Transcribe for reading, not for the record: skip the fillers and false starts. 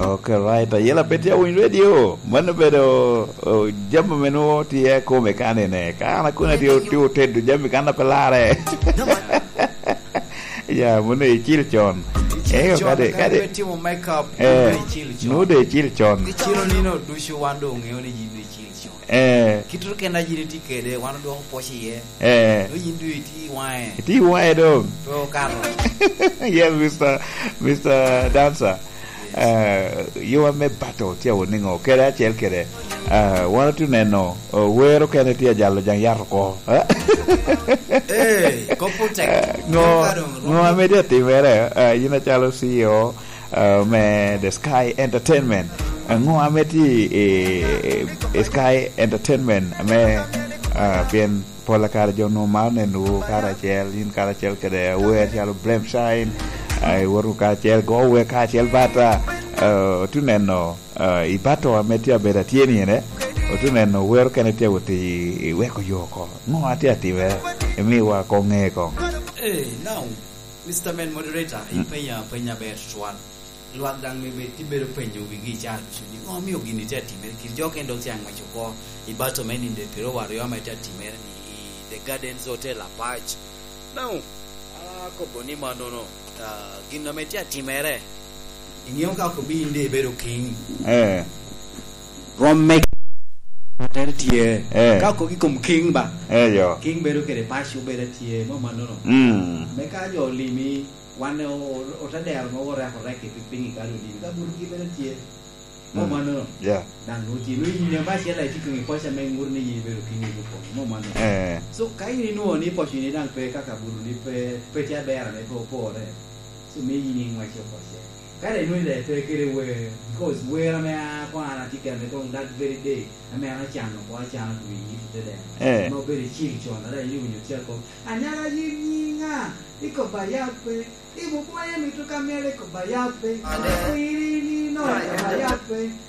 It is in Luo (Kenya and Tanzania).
Okay, right. Yela petia win radio. Mana bedo jam menu tie come cane ne. Kana kuna dio tedu jam kana pelare. Ya, mune chilchon. Kade timo makeup chilchon. No de chilchon. Chilo nino dushu wando ngeone jinde chilchon. Kitu kenda jinde tikede wano do poshi ye. No jindu iti wae. Iti wae do. To karo. Yes, Mr. Dancer. You are me battle tia woningo kera chel kere wana tu neno wero kene tia jalo jang yarko computer no amedia timere yina chalo CEO me the Sky Entertainment ngo ameti Sky Entertainment me bien pola kara jono mane nu kara chel yin kara chel kere wer chalo blame shine ai waru ka chel go we ka chel bata tu neno I bato ametia beda tieni ne tu neno wer kene te wuti we ko yoko no atia tive mi wa ko nge ko now Mr. Man moderator penya ber swan luat dang me be tibero penjo wigi cha chuni ngo mi ogini te timer ki joke ndo tiang ma choko I bato men in the pero waru ya meta timer ni the Gardens Hotel Apache now ko bonima no gino metia timere ingeo ka ko bi inde bedo king rom make ter tie ka ko ki kom king ba yo king bedo kere pashu bedo tie mo manono me ka jo limi wane o tader mo ora ko reke pipingi ka limi ka buru ki bedo tie mo manono dan no ti ni ne ba sia la ti ki ko sa mengur ni bedo king ko mo manono so kai ni no ni po ni dan pe ka buru ni pe tia ber ne po re so me yini ngwa cho ko se kare no ile te kere we because we ra me ko ana ti ke me don that very day me ana chan no ko chan ku yi te de no very chill cho na re yu nyu tia ko anyala yi nga iko ba ya pe ibu po mi tu kamele ko ba ya pe ni no ba ya pe